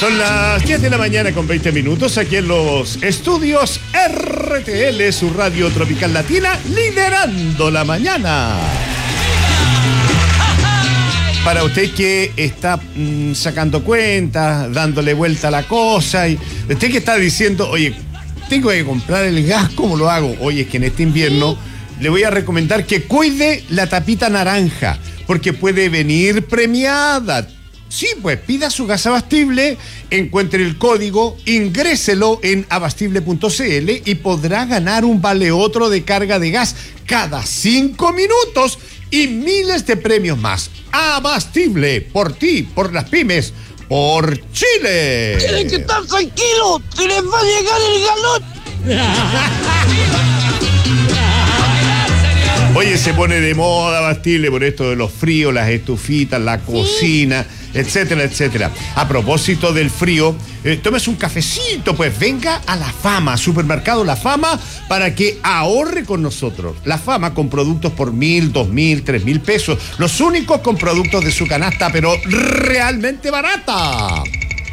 Son las 10 de la mañana con 20 minutos aquí en los estudios RTL, su radio tropical latina, liderando la mañana. Para usted que está sacando cuentas, dándole vuelta a la cosa, y usted que está diciendo, oye, tengo que comprar el gas, ¿cómo lo hago? Oye, es que en este invierno le voy a recomendar que cuide la tapita naranja, porque puede venir premiada. Sí, pues pida su gas abastible, encuentre el código, ingréselo en abastible.cl y podrá ganar un vale otro de carga de gas cada 5 minutos y miles de premios más. Abastible, por ti, por las pymes, por Chile. Tienen que estar tranquilos, se les va a llegar el galón. Oye, se pone de moda Abastible por esto de los fríos, las estufitas, la cocina, etcétera, etcétera. A propósito del frío, tómese un cafecito, pues venga a La Fama, Supermercado La Fama, para que ahorre con nosotros. La Fama con productos por 1.000, 2.000, 3.000 pesos. Los únicos con productos de su canasta, pero realmente barata.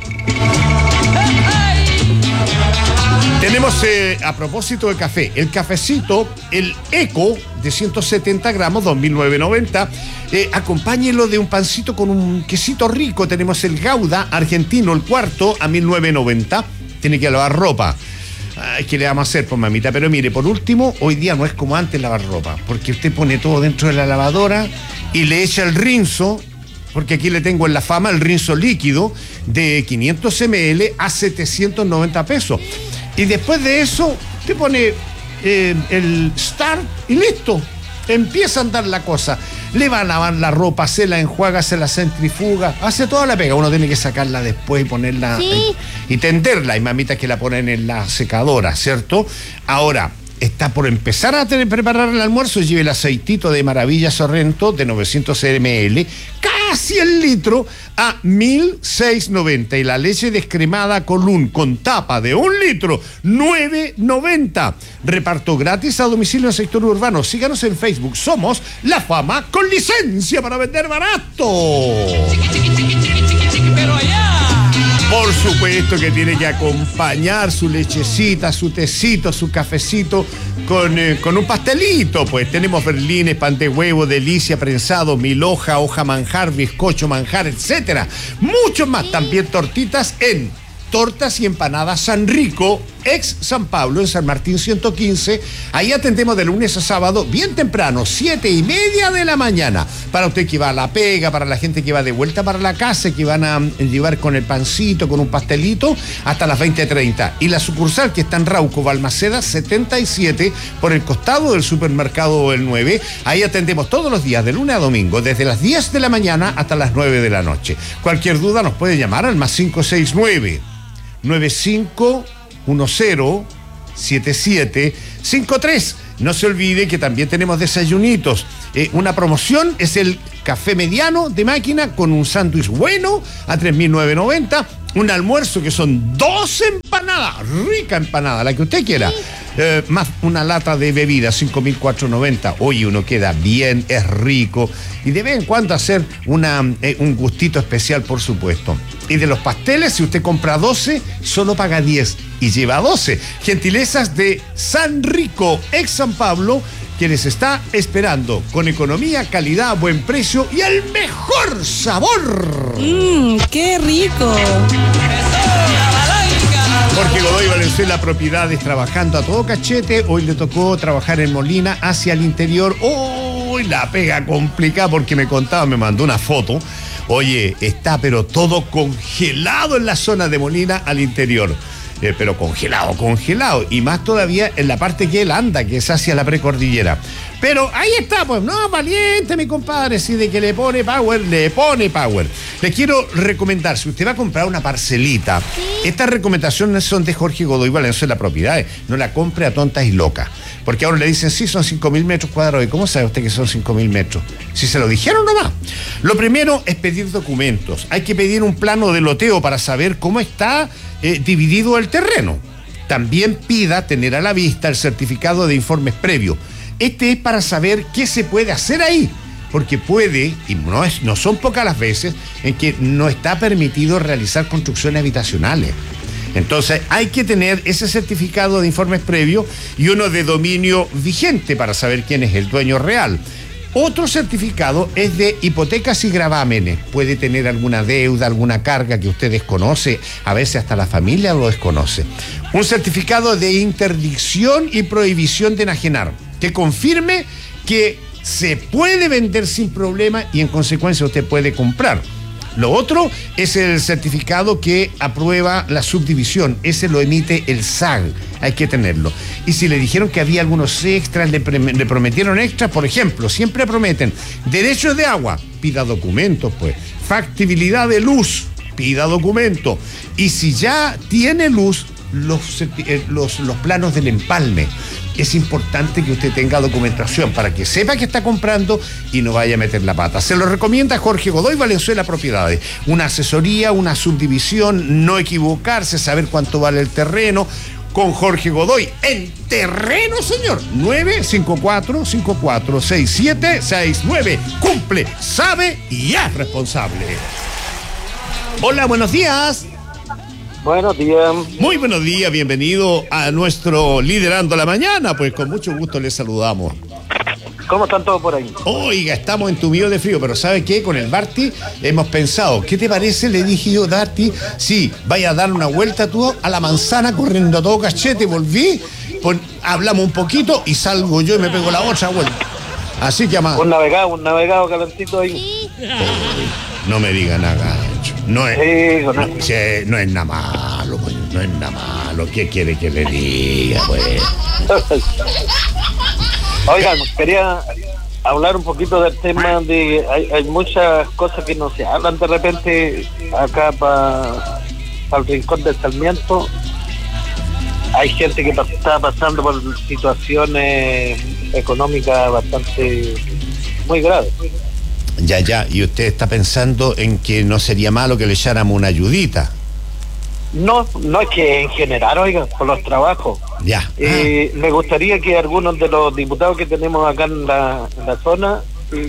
Tenemos, a propósito de café, el cafecito, el Eco de 170 gramos, 2.990. Acompáñelo de un pancito con un quesito rico. Tenemos el Gouda argentino, el cuarto, a 1.990. Tiene que lavar ropa. Ay, ¿qué le vamos a hacer, pues, mamita? Pero mire, por último, hoy día no es como antes lavar ropa, porque usted pone todo dentro de la lavadora y le echa el rinzo. Porque aquí le tengo en La Fama el rinzo líquido de 500 ml a 790 pesos. Y después de eso, te pone el start y listo. Empieza a andar la cosa. Le va a lavar la ropa, se la enjuaga, se la centrifuga, hace toda la pega. Uno tiene que sacarla después y ponerla y tenderla. Hay mamitas que la ponen en la secadora, ¿cierto? Ahora, está por empezar a preparar el almuerzo. Lleve el aceitito de Maravilla Sorrento de 900 ml, casi el litro, a 1.690. Y la leche descremada Colún con tapa de 1 litro, 9.90. Reparto gratis a domicilio en el sector urbano. Síganos en Facebook. Somos La Fama con licencia para vender barato. Pero allá. Por supuesto que tiene que acompañar su lechecita, su tecito, su cafecito con un pastelito. Pues tenemos berlines, pan de huevo, delicia, prensado, mil hoja manjar, bizcocho manjar, etcétera. Mucho más. También tortitas en Tortas y Empanadas San Rico, ex San Pablo, en San Martín 115. Ahí atendemos de lunes a sábado, bien temprano, 7:30 de la mañana. Para usted que va a la pega, para la gente que va de vuelta para la casa, que van a llevar con el pancito, con un pastelito, hasta las 20:30. Y la sucursal que está en Rauco, Balmaceda 77, por el costado del supermercado El 9. Ahí atendemos todos los días, de lunes a domingo, desde las 10 de la mañana hasta las 9 de la noche. Cualquier duda nos puede llamar al más 569 9510-7753. No se olvide que también tenemos desayunitos. Una promoción es el café mediano de máquina con un sándwich bueno a 3.990. Un almuerzo que son 2 empanadas, rica empanada, la que usted quiera. Más una lata de bebida, 5.490. Oye, uno queda bien, es rico. Y de vez en cuando hacer un gustito especial, por supuesto. Y de los pasteles, si usted compra 12, solo paga 10 y lleva 12. Gentilezas de San Rico, ex San Pablo, que les está esperando con economía, calidad, buen precio y el mejor sabor. ¡Qué rico! Jorge Godoy Valenzuela Propiedades, trabajando a todo cachete. Hoy le tocó trabajar en Molina hacia el interior. ¡Uy! La pega complicada, porque me contaba, me mandó una foto. Oye, está pero todo congelado en la zona de Molina al interior. Pero congelado. Y más todavía en la parte que él anda, que es hacia la precordillera. Pero ahí está, pues, no, valiente, mi compadre. Si de que le pone power, le pone power. Les quiero recomendar, si usted va a comprar una parcelita, estas recomendaciones son de Jorge Godoy Valenzuela Propiedades. No la compre a tontas y locas. Porque ahora le dicen, sí, son 5.000 metros cuadrados. ¿Y cómo sabe usted que son 5.000 metros? Si se lo dijeron nomás. Lo primero es pedir documentos. Hay que pedir un plano de loteo para saber cómo está dividido el terreno. También pida tener a la vista el certificado de informes previos. Este es para saber qué se puede hacer ahí. porque puede, y no son pocas las veces, en que no está permitido realizar construcciones habitacionales. Entonces hay que tener ese certificado de informes previos y uno de dominio vigente para saber quién es el dueño real. Otro certificado es de hipotecas y gravámenes. Puede tener alguna deuda, alguna carga que usted desconoce, a veces hasta la familia lo desconoce. Un certificado de interdicción y prohibición de enajenar, que confirme que se puede vender sin problema y en consecuencia usted puede comprar. Lo otro es el certificado que aprueba la subdivisión. Ese lo emite el SAG. Hay que tenerlo. Y si le dijeron que había algunos extras, le prometieron extras, por ejemplo, siempre prometen derechos de agua, pida documentos, pues. Factibilidad de luz, pida documento. Y si ya tiene luz, los planos del empalme. Es importante que usted tenga documentación para que sepa que está comprando y no vaya a meter la pata. Se lo recomienda Jorge Godoy Valenzuela Propiedades. Una asesoría, una subdivisión, no equivocarse, saber cuánto vale el terreno. Con Jorge Godoy, en terreno, señor. 954-546769. Cumple, sabe y es responsable. Hola, buenos días. Buenos días. Muy buenos días, bienvenido a nuestro Liderando la Mañana, pues con mucho gusto les saludamos. ¿Cómo están todos por ahí? Oiga, estamos entumidos de frío, pero ¿sabe qué? Con el Barty hemos pensado, ¿qué te parece? Le dije yo, Barty, sí, vaya a dar una vuelta tú a la manzana corriendo a todo cachete, volví, hablamos un poquito y salgo yo y me pego la otra vuelta. Así que amado. Un navegado calentito ahí. No me diga nada, no es nada malo, pues, no es nada malo. ¿Qué quiere que le diga, pues? Oigan, quería hablar un poquito del tema de... Hay muchas cosas que no se hablan de repente acá para el Rincón del Sarmiento. Hay gente que está pasando por situaciones económicas bastante muy graves. Ya, y usted está pensando en que no sería malo que le echáramos una ayudita. No es que en general, oiga, por los trabajos. Ya. Me gustaría que algunos de los diputados que tenemos acá en la zona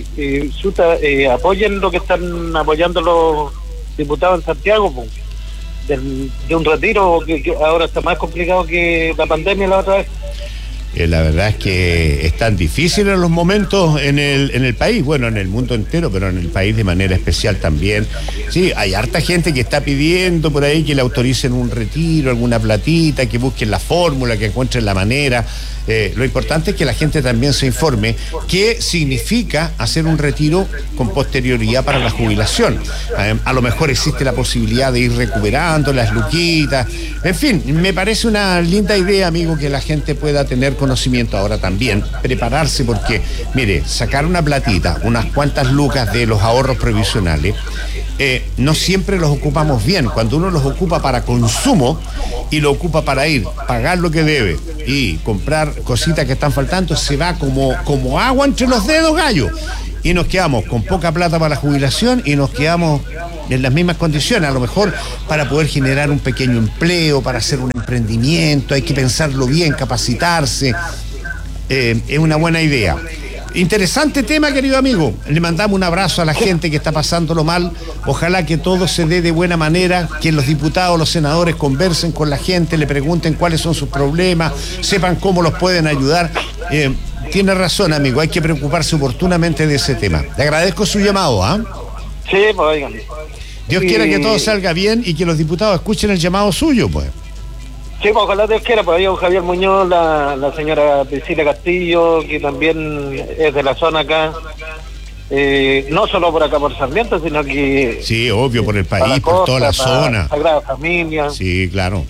apoyen lo que están apoyando los diputados en Santiago, pues, de un retiro que ahora está más complicado que la pandemia la otra vez. La verdad es que están difíciles los momentos en el país, bueno, en el mundo entero, pero en el país de manera especial también. Sí, hay harta gente que está pidiendo por ahí que le autoricen un retiro, alguna platita, que busquen la fórmula, que encuentren la manera. Lo importante es que la gente también se informe qué significa hacer un retiro con posterioridad para la jubilación. A lo mejor existe la posibilidad de ir recuperando las luquitas. En fin, me parece una linda idea, amigo, que la gente pueda tener conocimiento. Ahora también prepararse, porque, mire, sacar una platita, unas cuantas lucas de los ahorros previsionales, no siempre los ocupamos bien. Cuando uno los ocupa para consumo y lo ocupa para ir, pagar lo que debe y comprar cositas que están faltando, se va como agua entre los dedos, gallo. Y nos quedamos con poca plata para la jubilación y nos quedamos en las mismas condiciones. A lo mejor para poder generar un pequeño empleo, para hacer un emprendimiento, hay que pensarlo bien, capacitarse. Es una buena idea. Interesante tema, querido amigo. Le mandamos un abrazo a la gente que está pasándolo mal. Ojalá que todo se dé de buena manera, que los diputados, los senadores conversen con la gente, le pregunten cuáles son sus problemas, sepan cómo los pueden ayudar. Tiene razón, amigo, hay que preocuparse oportunamente de ese tema. Le agradezco su llamado, ¿ah? Sí, pues oigan. Dios quiera que todo salga bien y que los diputados escuchen el llamado suyo, pues. Sí, pues ojalá Dios quiera, pues había un Javier Muñoz, la señora Priscila Castillo, que también es de la zona acá, no solo por acá por Sarmiento, sino que... Sí, obvio, por el país, por toda la zona. Sagrada Familia. Sí, claro,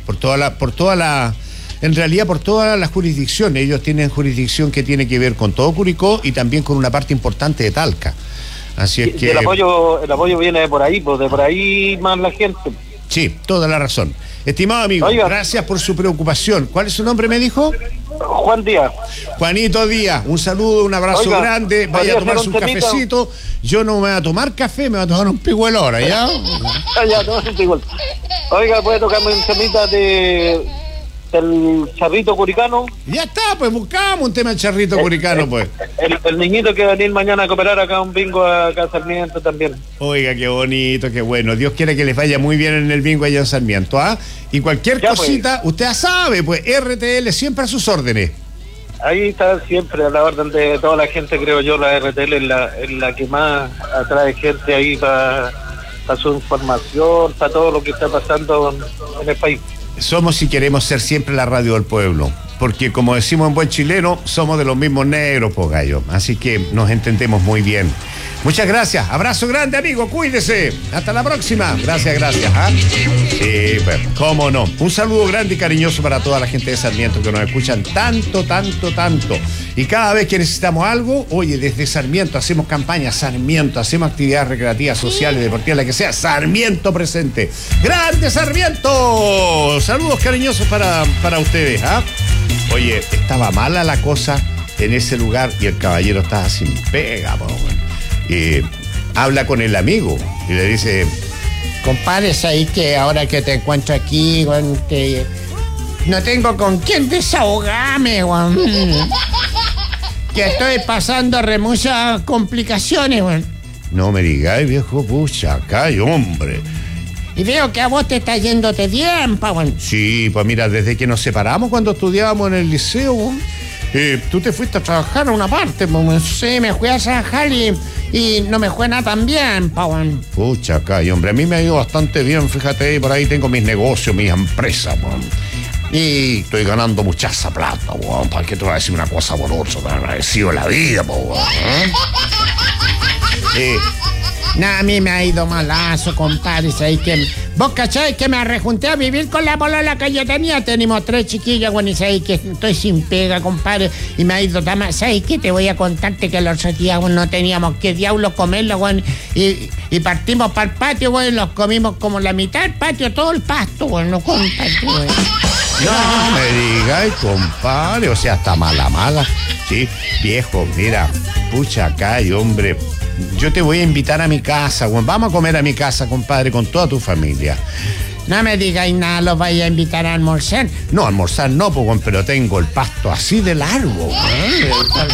en realidad por toda la jurisdicción. Ellos tienen jurisdicción que tiene que ver con todo Curicó y también con una parte importante de Talca. Así es que... El apoyo viene de por ahí, pues de por ahí más la gente. Sí, toda la razón. Estimado amigo, oiga, gracias por su preocupación. ¿Cuál es su nombre, me dijo? Juan Díaz. Juanito Díaz, un saludo, un abrazo, oiga, grande. Vaya a tomarse un cafecito. Yo no me voy a tomar café, me voy a tomar un pigüelo ahora, ¿ya? Ya, tomar un pigüelo. Oiga, puede tocarme un temita de del charrito curicano. Ya está, pues buscamos un tema del charrito curicano, pues. El niñito que va a venir mañana a cooperar acá a un bingo acá a Sarmiento también. Oiga, qué bonito, qué bueno. Dios quiere que les vaya muy bien en el bingo allá en Sarmiento, ¿ah? Y cualquier Ya, cosita, usted ya sabe, pues RTL siempre a sus órdenes. Ahí está siempre a la orden de toda la gente, creo yo, la RTL es la que más atrae gente ahí para su información, para todo lo que está pasando en el país. Somos y queremos ser siempre la radio del pueblo, porque como decimos en buen chileno, somos de los mismos negros, po gallo. Así que nos entendemos muy bien. Muchas gracias, abrazo grande, amigo, cuídese. Hasta la próxima. Gracias, ¿ah? Sí, pues, cómo no. Un saludo grande y cariñoso para toda la gente de Sarmiento que nos escuchan tanto. Y cada vez que necesitamos algo, oye, desde Sarmiento hacemos campañas, Sarmiento, hacemos actividades recreativas, sociales, deportivas, la que sea, Sarmiento presente. ¡Grande Sarmiento! Saludos cariñosos para ustedes, ¿ah? Oye, estaba mala la cosa en ese lugar y el caballero estaba sin pega, po. Habla con el amigo y le dice: compadre, ahí que ahora que te encuentro aquí, no tengo con quién desahogarme, que estoy pasando muchas complicaciones, No me digáis, viejo, pucha, acá hay hombre. Y veo que a vos te está yéndote bien, Sí, pues mira, desde que nos separamos cuando estudiábamos en el liceo, tú te fuiste a trabajar a una parte, sí, me fui a trabajar y no me fue nada tan bien, Pucha, acá, y hombre, a mí me ha ido bastante bien, fíjate, por ahí tengo mis negocios, mis empresas, y estoy ganando muchaza plata, ¿para qué te voy a decir una cosa por otra? Te agradecido la vida, a mí me ha ido malazo, compadre. Vos cacháis que me rejunté a vivir con la polola que yo tenía. Tenemos 3 chiquillas, y sabéis que estoy sin pega, compadre. Y me ha ido tan mal. ¿Sabéis qué? Te voy a contarte que los otros días, no teníamos que diablos comerlo, y partimos para el patio, y los comimos como la mitad del patio, todo el pasto, no compadre, No me digáis, compadre, o sea, está mala. Sí, viejo, mira, pucha, acá hay hombre. Yo te voy a invitar a mi casa, vamos a comer a mi casa, compadre, con toda tu familia. No me digáis nada, los vais a invitar a almorzar. No, almorzar no, pero tengo el pasto así de largo,